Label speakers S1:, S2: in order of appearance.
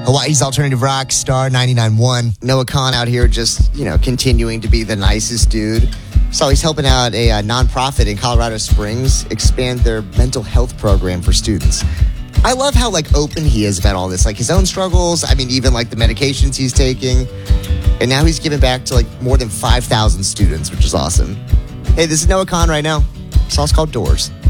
S1: Hawaii's alternative rock star 99.1. Noah Kahn out here just, continuing to be the nicest dude. So he's helping out a nonprofit in Colorado Springs expand their mental health program for students. I love how, open he is about all this. His own struggles. I mean, even, the medications he's taking. And now he's giving back to, more than 5,000 students, which is awesome. Hey, this is Noah Kahn right now. The song's called Doors.